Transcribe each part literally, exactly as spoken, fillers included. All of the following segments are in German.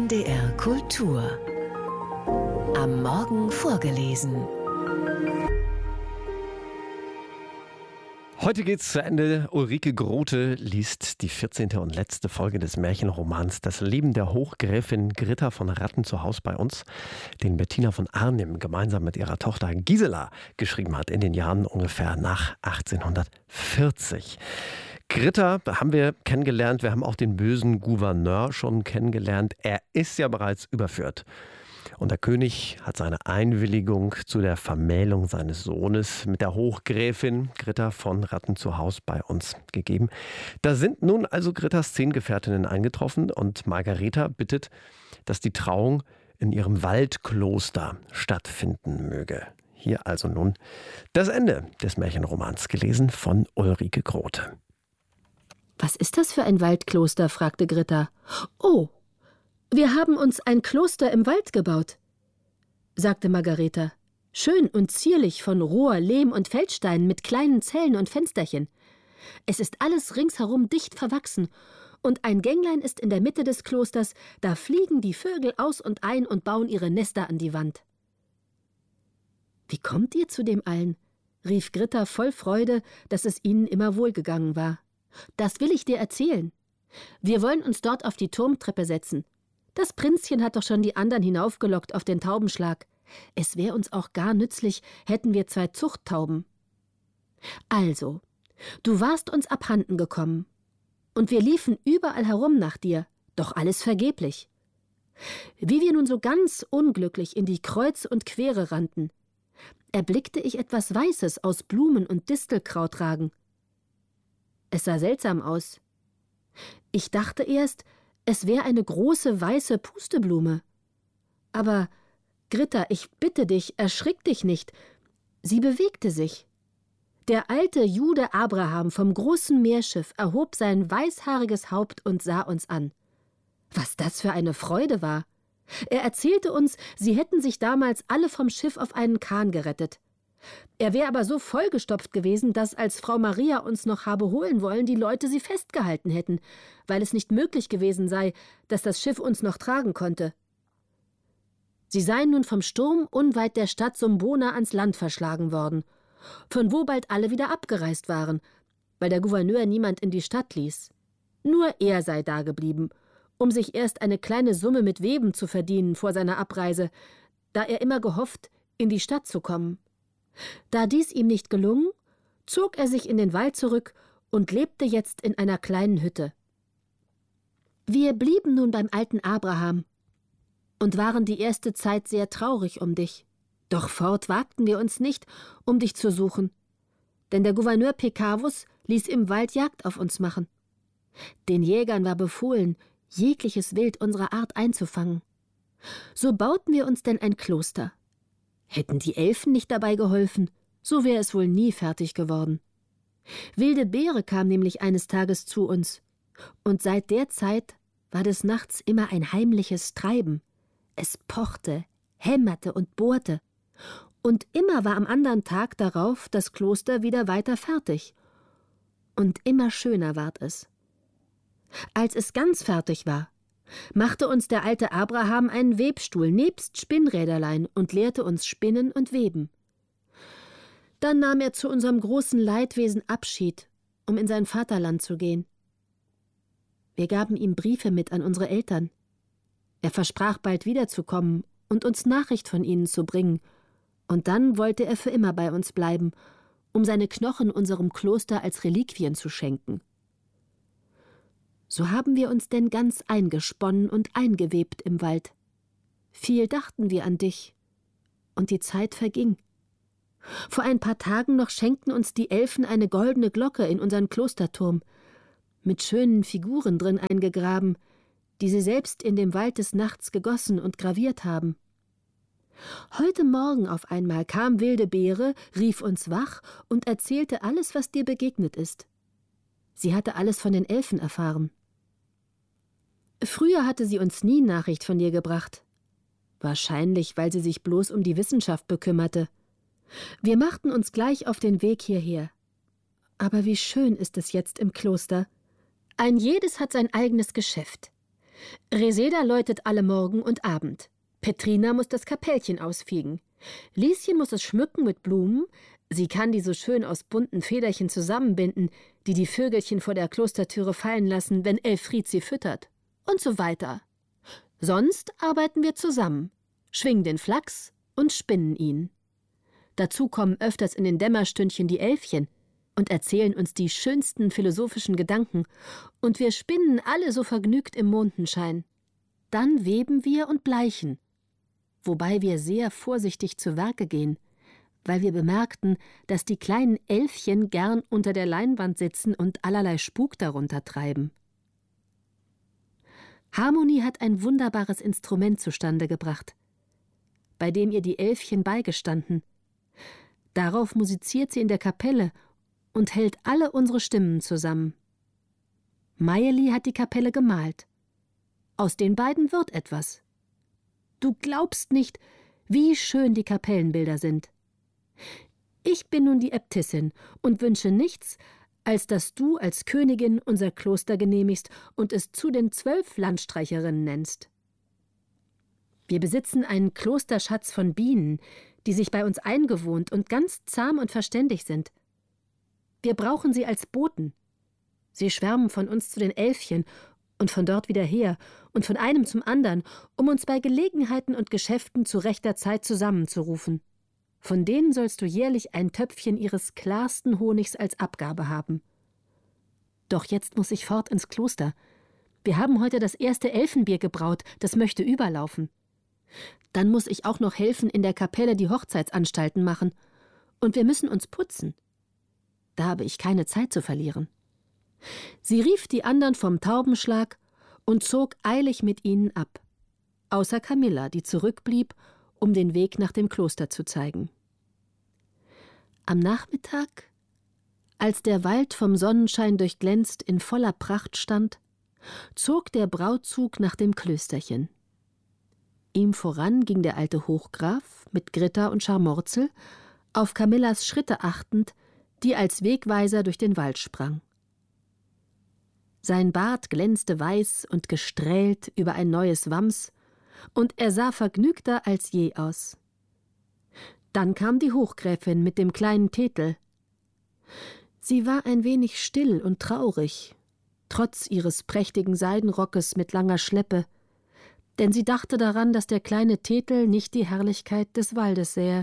N D R Kultur. Am Morgen vorgelesen. Heute geht's zu Ende. Ulrike Grote liest die vierzehnte und letzte Folge des Märchenromans Das Leben der Hochgräfin Gritta von Ratten zu Haus bei uns, den Bettina von Arnim gemeinsam mit ihrer Tochter Gisela geschrieben hat, in den Jahren ungefähr nach achtzehnhundertvierzig. Gritta haben wir kennengelernt, wir haben auch den bösen Gouverneur schon kennengelernt. Er ist ja bereits überführt. Und der König hat seine Einwilligung zu der Vermählung seines Sohnes mit der Hochgräfin Gritta von Ratten zu Haus bei uns gegeben. Da sind nun also Grittas Zehngefährtinnen eingetroffen und Margareta bittet, dass die Trauung in ihrem Waldkloster stattfinden möge. Hier also nun das Ende des Märchenromans, gelesen von Ulrike Grote. »Was ist das für ein Waldkloster?« fragte Gritta. »Oh, wir haben uns ein Kloster im Wald gebaut«, sagte Margareta. »Schön und zierlich von Rohr, Lehm und Feldsteinen mit kleinen Zellen und Fensterchen. Es ist alles ringsherum dicht verwachsen, und ein Gänglein ist in der Mitte des Klosters, da fliegen die Vögel aus und ein und bauen ihre Nester an die Wand.« »Wie kommt ihr zu dem allen?« rief Gritta voll Freude, dass es ihnen immer wohlgegangen war. »Das will ich dir erzählen. Wir wollen uns dort auf die Turmtreppe setzen. Das Prinzchen hat doch schon die anderen hinaufgelockt auf den Taubenschlag. Es wäre uns auch gar nützlich, hätten wir zwei Zuchttauben. Also, du warst uns abhanden gekommen. Und wir liefen überall herum nach dir, doch alles vergeblich. Wie wir nun so ganz unglücklich in die Kreuz und Quere rannten, erblickte ich etwas Weißes aus Blumen und Distelkraut ragen. Es sah seltsam aus. Ich dachte erst, es wäre eine große weiße Pusteblume. Aber, Gritta, ich bitte dich, erschrick dich nicht. Sie bewegte sich. Der alte Jude Abraham vom großen Meerschiff erhob sein weißhaariges Haupt und sah uns an. Was das für eine Freude war! Er erzählte uns, sie hätten sich damals alle vom Schiff auf einen Kahn gerettet. Er wäre aber so vollgestopft gewesen, dass, als Frau Maria uns noch habe holen wollen, die Leute sie festgehalten hätten, weil es nicht möglich gewesen sei, dass das Schiff uns noch tragen konnte. Sie seien nun vom Sturm unweit der Stadt Sumbona ans Land verschlagen worden, von wo bald alle wieder abgereist waren, weil der Gouverneur niemand in die Stadt ließ. Nur er sei dageblieben, um sich erst eine kleine Summe mit Weben zu verdienen vor seiner Abreise, da er immer gehofft, in die Stadt zu kommen. Da dies ihm nicht gelungen, zog er sich in den Wald zurück und lebte jetzt in einer kleinen Hütte. Wir blieben nun beim alten Abraham und waren die erste Zeit sehr traurig um dich. Doch fort wagten wir uns nicht, um dich zu suchen, denn der Gouverneur Pecavus ließ im Wald Jagd auf uns machen. Den Jägern war befohlen, jegliches Wild unserer Art einzufangen. So bauten wir uns denn ein Kloster. Hätten die Elfen nicht dabei geholfen, so wäre es wohl nie fertig geworden. Wilde Beere kam nämlich eines Tages zu uns, und seit der Zeit war des Nachts immer ein heimliches Treiben. Es pochte, hämmerte und bohrte, und immer war am anderen Tag darauf das Kloster wieder weiter fertig. Und immer schöner ward es. Als es ganz fertig war, machte uns der alte Abraham einen Webstuhl nebst Spinnräderlein und lehrte uns Spinnen und Weben. Dann nahm er zu unserem großen Leidwesen Abschied, um in sein Vaterland zu gehen. Wir gaben ihm Briefe mit an unsere Eltern. Er versprach, bald wiederzukommen und uns Nachricht von ihnen zu bringen, und dann wollte er für immer bei uns bleiben, um seine Knochen unserem Kloster als Reliquien zu schenken. So haben wir uns denn ganz eingesponnen und eingewebt im Wald. Viel dachten wir an dich, und die Zeit verging. Vor ein paar Tagen noch schenkten uns die Elfen eine goldene Glocke in unseren Klosterturm, mit schönen Figuren drin eingegraben, die sie selbst in dem Wald des Nachts gegossen und graviert haben. Heute Morgen auf einmal kam wilde Beere, rief uns wach und erzählte alles, was dir begegnet ist. Sie hatte alles von den Elfen erfahren. Früher hatte sie uns nie Nachricht von dir gebracht. Wahrscheinlich, weil sie sich bloß um die Wissenschaft bekümmerte. Wir machten uns gleich auf den Weg hierher. Aber wie schön ist es jetzt im Kloster. Ein jedes hat sein eigenes Geschäft. Reseda läutet alle Morgen und Abend. Petrina muss das Kapellchen ausfegen. Lieschen muss es schmücken mit Blumen. Sie kann die so schön aus bunten Federchen zusammenbinden, die die Vögelchen vor der Klostertüre fallen lassen, wenn Elfried sie füttert. Und so weiter. Sonst arbeiten wir zusammen, schwingen den Flachs und spinnen ihn. Dazu kommen öfters in den Dämmerstündchen die Elfchen und erzählen uns die schönsten philosophischen Gedanken, und wir spinnen alle so vergnügt im Mondenschein. Dann weben wir und bleichen, wobei wir sehr vorsichtig zu Werke gehen, weil wir bemerkten, dass die kleinen Elfchen gern unter der Leinwand sitzen und allerlei Spuk darunter treiben. Harmonie hat ein wunderbares Instrument zustande gebracht, bei dem ihr die Elfchen beigestanden. Darauf musiziert sie in der Kapelle und hält alle unsere Stimmen zusammen. Maierli hat die Kapelle gemalt. Aus den beiden wird etwas. Du glaubst nicht, wie schön die Kapellenbilder sind. Ich bin nun die Äbtissin und wünsche nichts, als dass du als Königin unser Kloster genehmigst und es zu den zwölf Landstreicherinnen nennst. Wir besitzen einen Klosterschatz von Bienen, die sich bei uns eingewohnt und ganz zahm und verständig sind. Wir brauchen sie als Boten. Sie schwärmen von uns zu den Elfchen und von dort wieder her und von einem zum anderen, um uns bei Gelegenheiten und Geschäften zu rechter Zeit zusammenzurufen. Von denen sollst du jährlich ein Töpfchen ihres klarsten Honigs als Abgabe haben. Doch jetzt muss ich fort ins Kloster. Wir haben heute das erste Elfenbier gebraut, das möchte überlaufen. Dann muss ich auch noch helfen, in der Kapelle die Hochzeitsanstalten machen. Und wir müssen uns putzen. Da habe ich keine Zeit zu verlieren. Sie rief die anderen vom Taubenschlag und zog eilig mit ihnen ab. Außer Camilla, die zurückblieb, um den Weg nach dem Kloster zu zeigen. Am Nachmittag, als der Wald vom Sonnenschein durchglänzt in voller Pracht stand, zog der Brautzug nach dem Klösterchen. Ihm voran ging der alte Hochgraf mit Gritta und Scharmorzel, auf Camillas Schritte achtend, die als Wegweiser durch den Wald sprang. Sein Bart glänzte weiß und gestrählt über ein neues Wams, und er sah vergnügter als je aus. Dann kam die Hochgräfin mit dem kleinen Thetel. Sie war ein wenig still und traurig, trotz ihres prächtigen Seidenrockes mit langer Schleppe, denn sie dachte daran, dass der kleine Thetel nicht die Herrlichkeit des Waldes sähe.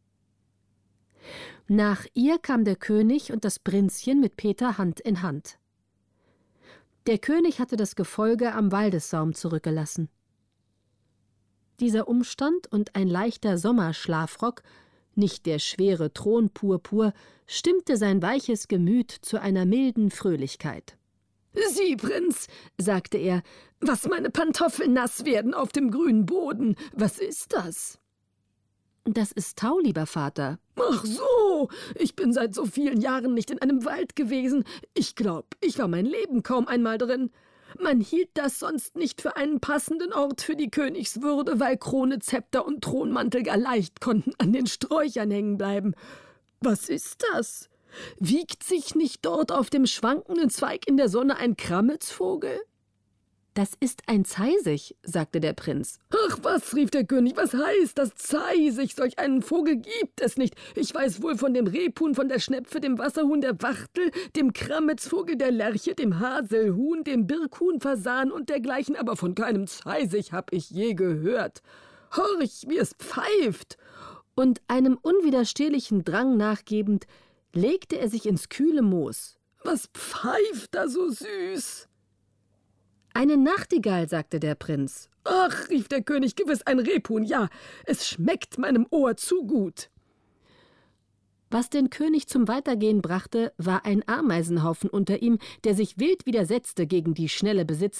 Nach ihr kam der König und das Prinzchen mit Peter Hand in Hand. Der König hatte das Gefolge am Waldessaum zurückgelassen. Dieser Umstand und ein leichter Sommerschlafrock, nicht der schwere Thronpurpur, stimmte sein weiches Gemüt zu einer milden Fröhlichkeit. »Sieh, Prinz«, sagte er, »was meine Pantoffeln nass werden auf dem grünen Boden. Was ist das?« »Das ist Tau, lieber Vater.« »Ach so, ich bin seit so vielen Jahren nicht in einem Wald gewesen. Ich glaub, ich war mein Leben kaum einmal drin. Man hielt das sonst nicht für einen passenden Ort für die Königswürde, weil Krone, Zepter und Thronmantel gar leicht konnten an den Sträuchern hängen bleiben. Was ist das? Wiegt sich nicht dort auf dem schwankenden Zweig in der Sonne ein Krammetsvogel?« »Das ist ein Zeisig«, sagte der Prinz. »Ach was«, rief der König, »was heißt das Zeisig? Solch einen Vogel gibt es nicht. Ich weiß wohl von dem Rebhuhn, von der Schnepfe, dem Wasserhuhn, der Wachtel, dem Krammetsvogel, der Lerche, dem Haselhuhn, dem Birkhuhn, Fasan und dergleichen, aber von keinem Zeisig hab ich je gehört. Horch, wie es pfeift!« Und einem unwiderstehlichen Drang nachgebend, legte er sich ins kühle Moos. »Was pfeift da so süß?« »Eine Nachtigall«, sagte der Prinz. »Ach«, rief der König, »gewiss ein Rebhuhn, ja, es schmeckt meinem Ohr zu gut.« Was den König zum Weitergehen brachte, war ein Ameisenhaufen unter ihm, der sich wild widersetzte gegen die schnelle Besitzerin.